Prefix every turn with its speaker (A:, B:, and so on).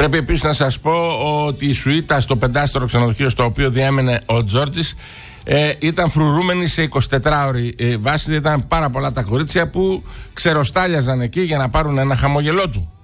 A: Πρέπει επίσης να σας πω ότι η σουίτα στο 5-σταρο ξενοδοχείο στο οποίο διέμενε ο Τζόρτζης ήταν φρουρούμενη σε 24ωρη βάση. Ήταν πάρα πολλά τα κορίτσια που ξεροστάλιαζαν εκεί για να πάρουν ένα χαμόγελό του.